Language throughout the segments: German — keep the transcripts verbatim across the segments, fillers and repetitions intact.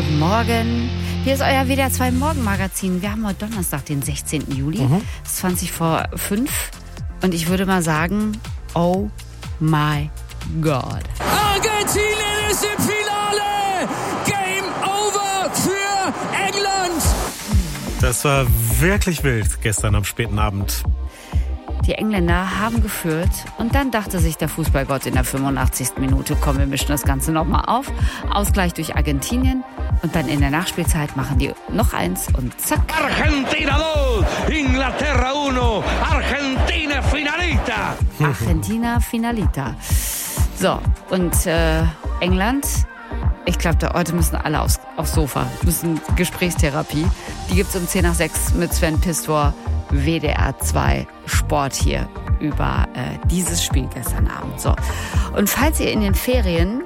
Guten Morgen. Hier ist euer W D R zwei Morgenmagazin. Wir haben heute Donnerstag, den sechzehnten Juli. Mhm. Es ist zwanzig vor fünf. Und ich würde mal sagen, oh my God. Argentinien ist im Finale. Game over für England. Das war wirklich wild gestern am späten Abend. Die Engländer haben geführt und dann dachte sich der Fußballgott in der fünfundachtzigsten Minute, komm, wir mischen das Ganze nochmal auf. Ausgleich durch Argentinien und dann in der Nachspielzeit machen die noch eins und zack. Argentina dos, Inglaterra uno, Argentina finalita. Argentina finalita. So, und äh, England, ich glaube, da heute müssen alle aufs, aufs Sofa, müssen Gesprächstherapie. Die gibt's um zehn nach sechs mit Sven Pistor. W D R zwei Sport hier über äh, dieses Spiel gestern Abend. So. Und falls ihr in den Ferien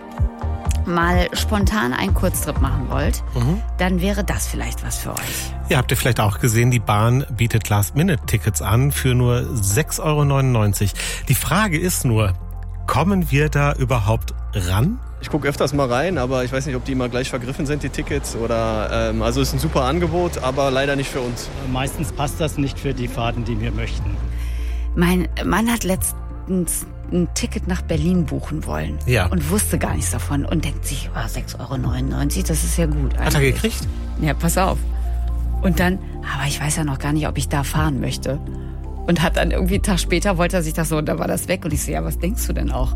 mal spontan einen Kurztrip machen wollt, mhm. dann wäre das vielleicht was für euch. Ja, habt ihr vielleicht auch gesehen, die Bahn bietet Last-Minute-Tickets an für nur sechs Euro neunundneunzig. Die Frage ist nur, kommen wir da überhaupt ran? Ich gucke öfters mal rein, aber ich weiß nicht, ob die immer gleich vergriffen sind, die Tickets. Oder, ähm, also es ist ein super Angebot, aber leider nicht für uns. Meistens passt das nicht für die Fahrten, die wir möchten. Mein Mann hat letztens ein Ticket nach Berlin buchen wollen ja. und wusste gar nichts davon und denkt sich, oh, sechs Euro neunundneunzig, das ist ja gut. Eigentlich. Hat er gekriegt? Ja, pass auf. Und dann, aber ich weiß ja noch gar nicht, ob ich da fahren möchte. Und hat dann irgendwie einen Tag später, wollte er sich das so, und da war das weg. Und ich so, ja, was denkst du denn auch?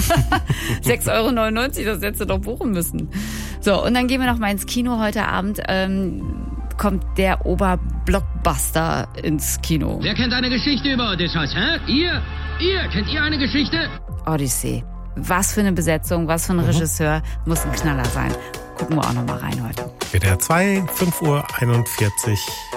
sechs Euro neunundneunzig, das hättest du doch buchen müssen. So, und dann gehen wir noch mal ins Kino heute Abend. Ähm, kommt der Oberblockbuster ins Kino. Wer kennt eine Geschichte über Odysseus, hä? Ihr? Ihr? Kennt ihr eine Geschichte? Odyssey. Was für eine Besetzung, was für ein mhm. Regisseur. Muss ein Knaller sein. Gucken wir auch noch mal rein heute. W D R zwei, fünf Uhr einundvierzig.